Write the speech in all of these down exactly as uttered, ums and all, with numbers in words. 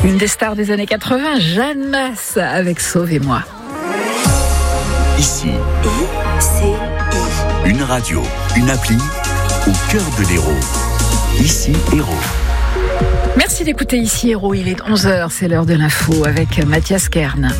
Une des stars des années quatre-vingts, Jeanne Masse avec Sauvez-moi. Ici, I C I. Une radio, une appli, au cœur de l'Hérault. Ici, Hérault. Merci d'écouter Ici Hérault, il est onze heures, c'est l'heure de l'info avec Mathias Kern.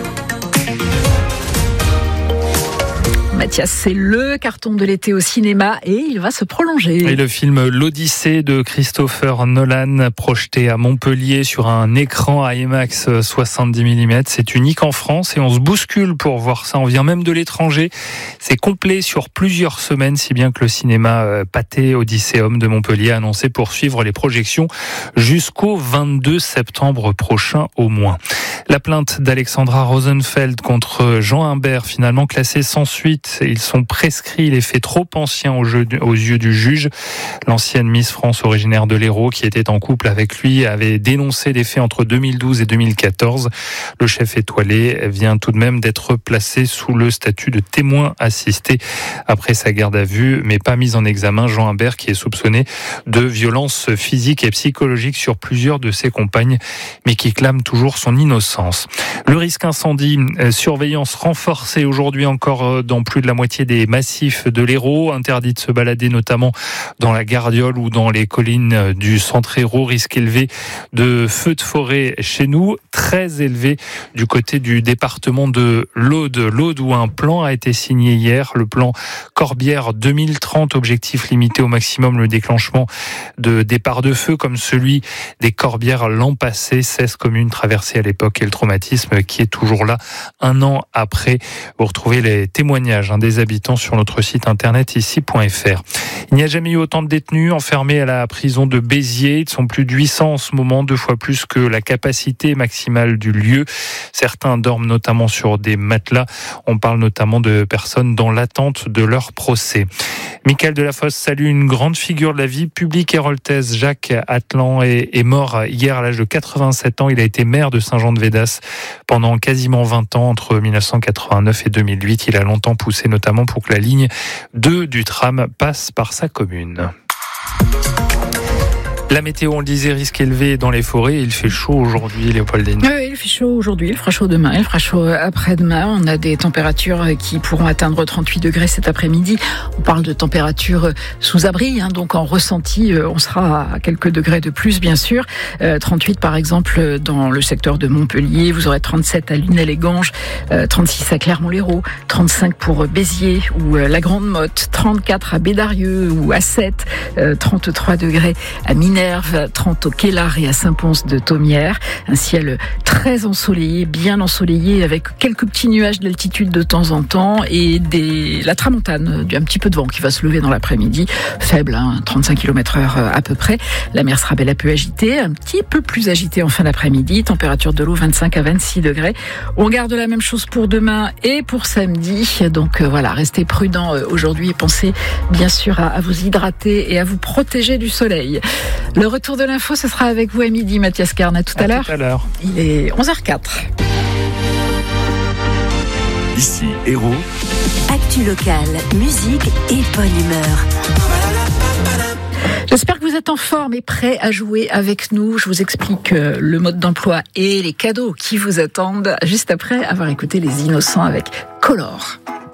Mathias, c'est le carton de l'été au cinéma et il va se prolonger. Et le film L'Odyssée de Christopher Nolan, projeté à Montpellier sur un écran IMAX soixante-dix millimètres. C'est unique en France et on se bouscule pour voir ça. On vient même de l'étranger. C'est complet sur plusieurs semaines, si bien que le cinéma Pathé Odysseum de Montpellier a annoncé poursuivre les projections jusqu'au vingt-deux septembre prochain au moins. La plainte d'Alexandra Rosenfeld contre Jean Imbert, finalement classée sans suite. Ils sont prescrits, les faits trop anciens aux yeux du juge. L'ancienne Miss France originaire de l'Hérault, qui était en couple avec lui, avait dénoncé des faits entre deux mille douze et deux mille quatorze. Le chef étoilé vient tout de même d'être placé sous le statut de témoin assisté après sa garde à vue, mais pas mis en examen. Jean Imbert, qui est soupçonné de violences physiques et psychologiques sur plusieurs de ses compagnes, mais qui clame toujours son innocence. Le risque incendie, surveillance renforcée aujourd'hui encore dans plus de la moitié des massifs de l'Hérault, interdit de se balader notamment dans la Gardiole ou dans les collines du centre Hérault, risque élevé de feux de forêt chez nous, très élevé du côté du département de l'Aude. L'Aude où un plan a été signé hier, le plan Corbière deux mille trente, objectif limité au maximum le déclenchement de départs de feu comme celui des Corbières l'an passé, seize communes traversées à l'époque et le traumatisme qui est toujours là un an après. Vous retrouvez les témoignages des habitants sur notre site internet ici point f r. Il n'y a jamais eu autant de détenus enfermés à la prison de Béziers. Ils sont plus de huit cents en ce moment, deux fois plus que la capacité maximale du lieu. Certains dorment notamment sur des matelas. On parle notamment de personnes dans l'attente de leur procès. Michael Delafosse salue une grande figure de la vie publique héroltaise. Jacques Atlan est, est mort hier à l'âge de quatre-vingt-sept ans. Il a été maire de Saint-Jean-de-Védas pendant quasiment vingt ans, entre mille neuf cent quatre-vingt-neuf et deux mille huit. Il a longtemps poussé notamment pour que la ligne deux du tram passe par sa commune. La météo, on le disait, risque élevé dans les forêts. Il fait chaud aujourd'hui, Léopoldine. Oui, il fait chaud aujourd'hui, il fera chaud demain, il fera chaud après-demain. On a des températures qui pourront atteindre trente-huit degrés cet après-midi. On parle de températures sous abri, hein, donc en ressenti, on sera à quelques degrés de plus, bien sûr. Euh, trente-huit, par exemple, dans le secteur de Montpellier. Vous aurez trente-sept à Lunel-et-Ganges, euh, trente-six à Clermont-Lérault, trente-cinq pour Béziers ou euh, la Grande-Motte, trente-quatre à Bédarieux ou à Sète, euh, trente-trois degrés à Minerve, trente au Quélard et à Saint-Pons-de-Thomières. Un ciel très ensoleillé, bien ensoleillé, avec quelques petits nuages d'altitude de temps en temps et des, la tramontane, un petit peu de vent qui va se lever dans l'après-midi. Faible, hein, trente-cinq kilomètres heure à peu près. La mer sera belle à peu agitée, un petit peu plus agitée en fin d'après-midi. Température de l'eau vingt-cinq à vingt-six degrés. On garde la même chose pour demain et pour samedi. Donc euh, voilà, restez prudents euh, aujourd'hui et pensez bien sûr à, à vous hydrater et à vous protéger du soleil. Le retour de l'info, ce sera avec vous à midi, Mathias Kern. À tout à, à l'heure. Tout à l'heure. Il est onze heures quatre. Ici, Hérault. Actu locale, musique et bonne humeur. J'espère que vous êtes en forme et prêts à jouer avec nous. Je vous explique le mode d'emploi et les cadeaux qui vous attendent juste après avoir écouté Les Innocents avec Color.